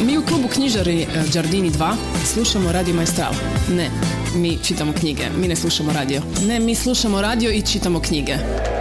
Mi u klubu knjižari Giardini 2 slušamo Radio Maestral. Ne, mi čitamo knjige. Mi ne slušamo radio. Ne, mi slušamo radio i čitamo knjige.